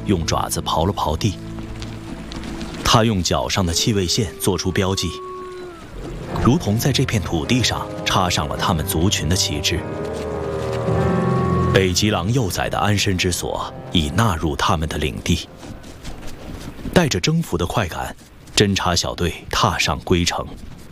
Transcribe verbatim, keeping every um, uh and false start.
用爪子刨了刨地。他用脚上的气味线做出标记，如同在这片土地上插上了他们族群的旗帜。北极狼幼崽的安身之所已纳入他们的领地。带着征服的快感，侦察小队踏上归程。